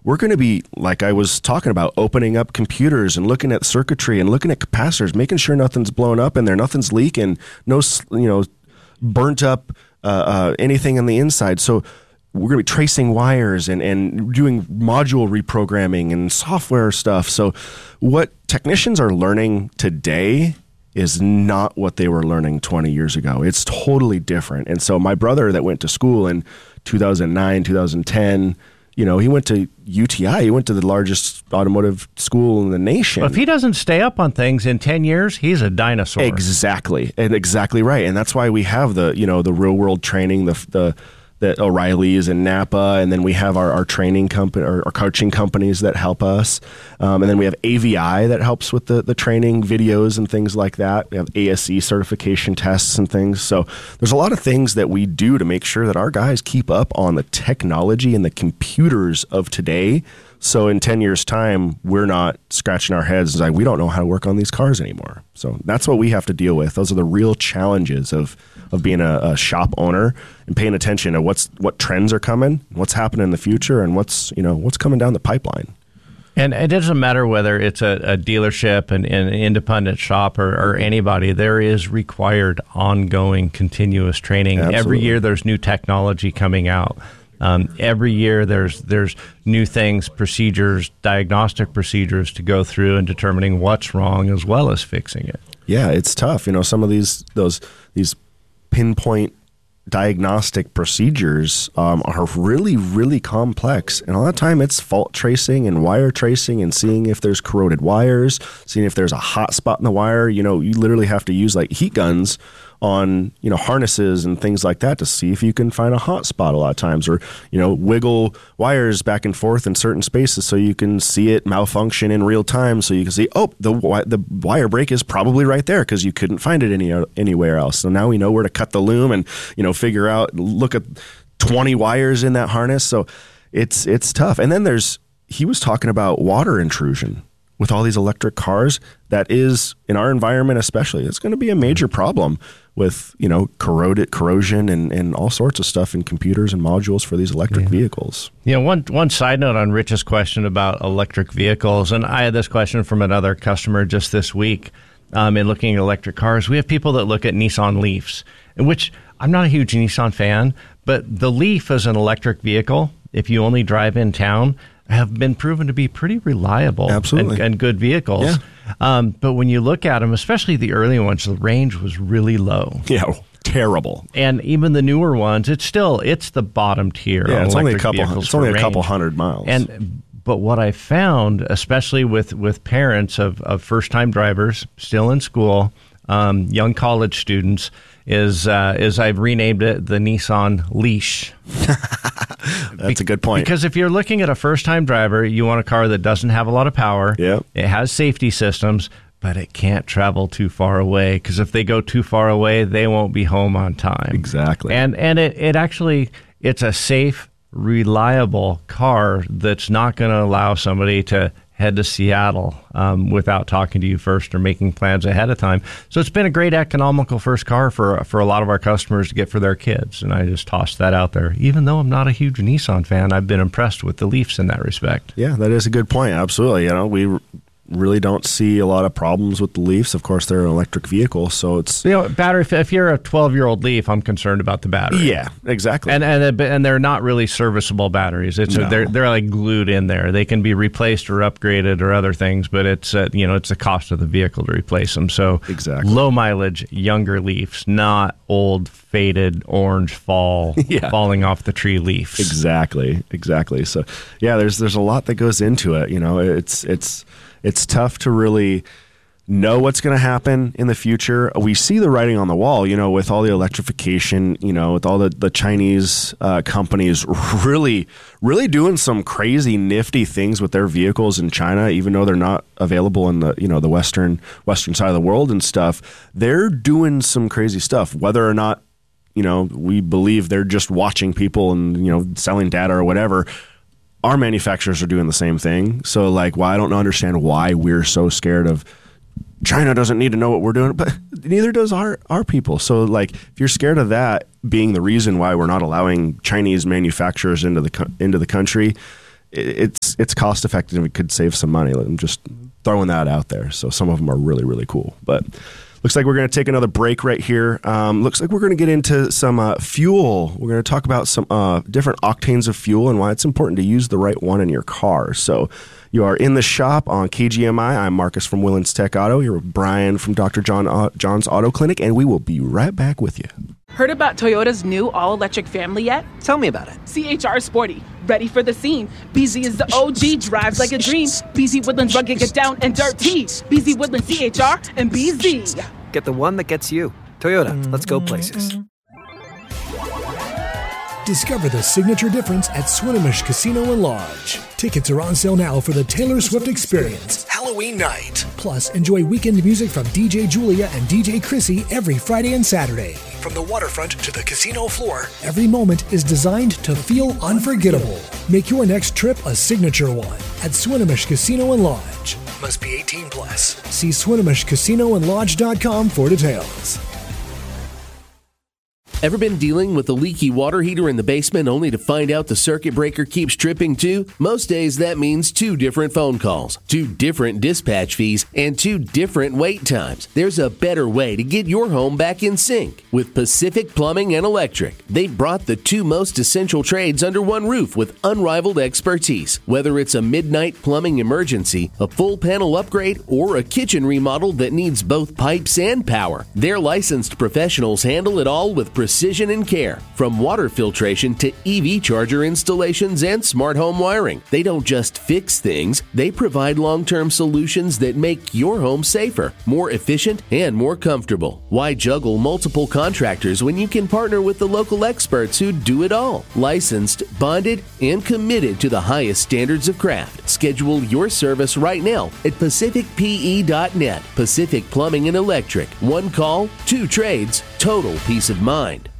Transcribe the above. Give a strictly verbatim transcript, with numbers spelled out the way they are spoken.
we're going to be, like I was talking about, opening up computers and looking at circuitry and looking at capacitors, making sure nothing's blown up in there, nothing's leaking, no, you know, burnt up uh, uh, anything on the inside. So we're going to be tracing wires and, and doing module reprogramming and software stuff. So what technicians are learning today is not what they were learning twenty years ago. It's totally different. And so my brother that went to school in two thousand nine, two thousand ten, you know, he went to U T I. He went to the largest automotive school in the nation. Well, if he doesn't stay up on things in ten years, he's a dinosaur. Exactly. And exactly right. And that's why we have the, you know, the real world training, the, the, the O'Reilly's and Napa, and then we have our, our training company, our, our coaching companies that help us. Um, and then we have A V I that helps with the, the training videos and things like that. We have A S E certification tests and things. So there's a lot of things that we do to make sure that our guys keep up on the technology and the computers of today. So in ten years' time, we're not scratching our heads and like, we don't know how to work on these cars anymore. So that's what we have to deal with. Those are the real challenges of of being a, a shop owner and paying attention to what's what trends are coming, what's happening in the future, and what's you know what's coming down the pipeline. And it doesn't matter whether it's a, a dealership, an, an independent shop, or, or anybody. There is required ongoing, continuous training. Absolutely. Every year, there's new technology coming out. Um, every year there's there's new things, procedures, diagnostic procedures to go through and determining what's wrong as well as fixing it. Yeah, it's tough. You know, some of these those these pinpoint diagnostic procedures um, are really, really complex. And a lot of time it's fault tracing and wire tracing and seeing if there's corroded wires, seeing if there's a hot spot in the wire. You know, you literally have to use like heat guns on, you know, harnesses and things like that to see if you can find a hot spot a lot of times, or, you know, wiggle wires back and forth in certain spaces so you can see it malfunction in real time. So you can see, oh, the the wire break is probably right there because you couldn't find it any anywhere else. So now we know where to cut the loom and, you know, figure out, look at twenty wires in that harness. So it's, it's tough. And then there's, he was talking about water intrusion. With all these electric cars, that is, in our environment especially, it's going to be a major problem with, you know, corroded corrosion and, and all sorts of stuff in computers and modules for these electric yeah. vehicles. Yeah, you know, one one side note on Rich's question about electric vehicles, and I had this question from another customer just this week um, in looking at electric cars. We have people that look at Nissan Leafs, in which I'm not a huge Nissan fan, but the Leaf as an electric vehicle, if you only drive in town, have been proven to be pretty reliable and, and good vehicles. Yeah. Um, but when you look at them, especially the early ones, the range was really low. Yeah, terrible. And even the newer ones, it's still, it's the bottom tier. Yeah, it's only a couple, it's only a range. couple hundred miles. And but what I found, especially with, with parents of, of first-time drivers still in school, um, young college students, is uh, is I've renamed it the Nissan Leash. That's a good point. Because if you're looking at a first-time driver, you want a car that doesn't have a lot of power. Yep. It has safety systems, but it can't travel too far away. Because if they go too far away, they won't be home on time. Exactly. And and it, it actually, it's a safe, reliable car that's not going to allow somebody to head to Seattle um, without talking to you first or making plans ahead of time. So it's been a great economical first car for for a lot of our customers to get for their kids. And I just tossed that out there. Even though I'm not a huge Nissan fan, I've been impressed with the Leafs in that respect. Yeah, that is a good point. Absolutely. You know, we really don't see a lot of problems with the Leafs. Of course, they're an electric vehicle, so it's... You know, battery, if, if you're a twelve-year-old Leaf, I'm concerned about the battery. Yeah, exactly. And and and they're not really serviceable batteries. It's No. a, they're they're like glued in there. They can be replaced or upgraded or other things, but it's uh, you know it's the cost of the vehicle to replace them. So Exactly. low mileage, younger Leafs, not old, faded orange fall Yeah. falling off the tree Leafs. Exactly, exactly. So, yeah, there's there's a lot that goes into it. You know, it's it's it's tough to really know what's going to happen in the future. We see the writing on the wall, you know, with all the electrification, you know, with all the, the Chinese uh, companies really, really doing some crazy nifty things with their vehicles in China, even though they're not available in the, you know, the Western, Western side of the world and stuff. They're doing some crazy stuff, whether or not, you know, we believe they're just watching people and, you know, selling data or whatever. Our manufacturers are doing the same thing. So, like, well, I don't understand why we're so scared of China doesn't need to know what we're doing, but neither does our, our people. So, like, if you're scared of that being the reason why we're not allowing Chinese manufacturers into the co- into the country, it's it's cost effective and we could save some money. I'm just throwing that out there. So some of them are really, really cool. But looks like we're going to take another break right here. Um, looks like we're going to get into some uh, fuel. We're going to talk about some uh, different octanes of fuel and why it's important to use the right one in your car. So you are in the shop on K G M I. I'm Marcus from Willens Tech Auto. Here with Brian from Doctor John uh, John's Auto Clinic, and we will be right back with you. Heard about Toyota's new all-electric family yet? Tell me about it. C H R Sporty, ready for the scene. B Z is the O G, drives like a dream. B Z Woodlands rugged, get down and dirty. B Z Woodlands C H R and B Z. Get the one that gets you. Toyota, let's go places. Discover the signature difference at Swinomish Casino and Lodge. Tickets are on sale now for the Taylor Swift Experience, Halloween night. Plus, enjoy weekend music from D J Julia and D J Chrissy every Friday and Saturday. From the waterfront to the casino floor, every moment is designed to feel unforgettable. Make your next trip a signature one at Swinomish Casino and Lodge. Must be eighteen plus. See Swinomish Casino and Lodge dot com for details. Ever been dealing with a leaky water heater in the basement only to find out the circuit breaker keeps tripping too? Most days that means two different phone calls, two different dispatch fees, and two different wait times. There's a better way to get your home back in sync. With Pacific Plumbing and Electric, they've brought the two most essential trades under one roof with unrivaled expertise. Whether it's a midnight plumbing emergency, a full panel upgrade, or a kitchen remodel that needs both pipes and power, their licensed professionals handle it all with precision Precision and care. From water filtration to E V charger installations and smart home wiring. They don't just fix things, they provide long-term solutions that make your home safer, more efficient, and more comfortable. Why juggle multiple contractors when you can partner with the local experts who do it all? Licensed, bonded, and committed to the highest standards of craft. Schedule your service right now at pacific p e dot net. Pacific Plumbing and Electric. One call, two trades, total peace of mind.